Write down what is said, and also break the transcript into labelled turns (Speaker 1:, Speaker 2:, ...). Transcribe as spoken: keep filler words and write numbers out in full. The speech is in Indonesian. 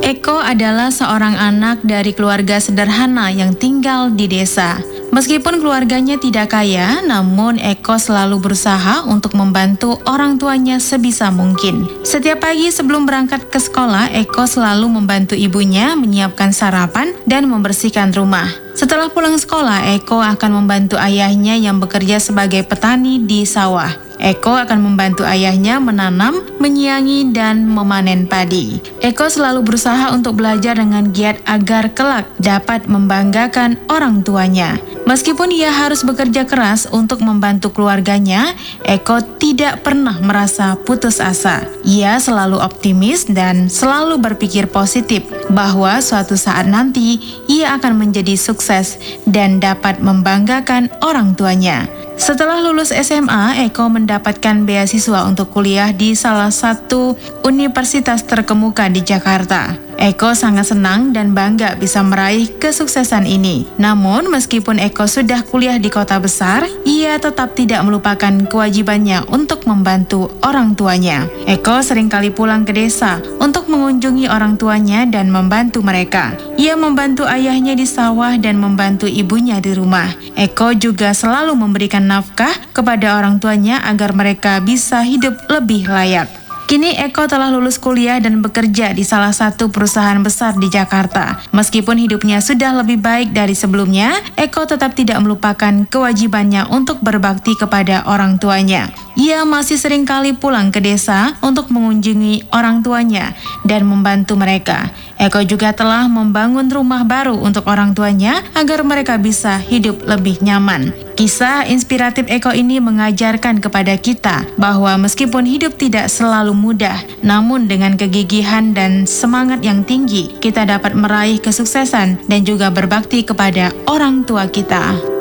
Speaker 1: Eko adalah seorang anak dari keluarga sederhana yang tinggal di desa. Meskipun keluarganya tidak kaya, namun Eko selalu berusaha untuk membantu orang tuanya sebisa mungkin. Setiap pagi sebelum berangkat ke sekolah, Eko selalu membantu ibunya menyiapkan sarapan dan membersihkan rumah. Setelah pulang sekolah, Eko akan membantu ayahnya yang bekerja sebagai petani di sawah. Eko akan membantu ayahnya menanam, menyiangi, dan memanen padi. Eko selalu berusaha untuk belajar dengan giat agar kelak dapat membanggakan orang tuanya. Meskipun ia harus bekerja keras untuk membantu keluarganya, Eko tidak pernah merasa putus asa. Ia selalu optimis dan selalu berpikir positif bahwa suatu saat nanti ia akan menjadi sukses dan dapat membanggakan orang tuanya. Setelah lulus S M A, Eko mendapatkan beasiswa untuk kuliah di salah satu universitas terkemuka di Jakarta. Eko sangat senang dan bangga bisa meraih kesuksesan ini. Namun, meskipun Eko sudah kuliah di kota besar, ia tetap tidak melupakan kewajibannya untuk membantu orang tuanya. Eko seringkali pulang ke desa untuk mengunjungi orang tuanya dan membantu mereka. Ia membantu ayahnya di sawah dan membantu ibunya di rumah. Eko juga selalu memberikan nafkah kepada orang tuanya agar mereka bisa hidup lebih layak. Kini Eko telah lulus kuliah dan bekerja di salah satu perusahaan besar di Jakarta. Meskipun hidupnya sudah lebih baik dari sebelumnya, Eko tetap tidak melupakan kewajibannya untuk berbakti kepada orang tuanya. Ia masih sering kali pulang ke desa untuk mengunjungi orang tuanya dan membantu mereka. Eko juga telah membangun rumah baru untuk orang tuanya agar mereka bisa hidup lebih nyaman. Kisah inspiratif Eko ini mengajarkan kepada kita bahwa meskipun hidup tidak selalu mudah, namun dengan kegigihan dan semangat yang tinggi, kita dapat meraih kesuksesan dan juga berbakti kepada orang tua kita.